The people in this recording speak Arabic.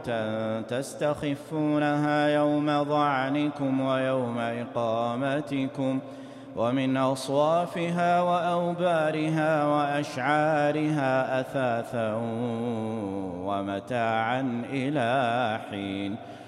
تستخفونها يوم ظعنكم ويوم إقامتكم، ومن أصوافها وأوبارها وأشعارها أثاثا ومتاعا إلى حين.